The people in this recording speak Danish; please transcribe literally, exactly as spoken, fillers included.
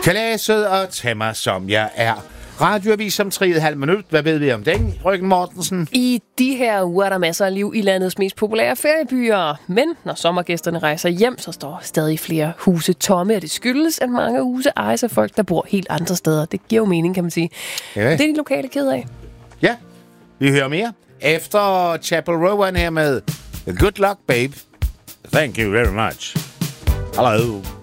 Kalasset og tage mig som jeg er. Radioavis om tre og et halvt minut. Hvad ved vi om den, Røkken Mortensen? I de her uger er der masser af liv i landets mest populære feriebyer. Men når sommergæsterne rejser hjem, så står stadig flere huse tomme, og det skyldes, at mange huse ejes af folk, der bor helt andre steder. Det giver jo mening, kan man sige. Ja. Det er de lokale ked af. Ja, vi hører mere efter Chapel Rowan her med Good Luck, Babe. Thank you very much. Hello.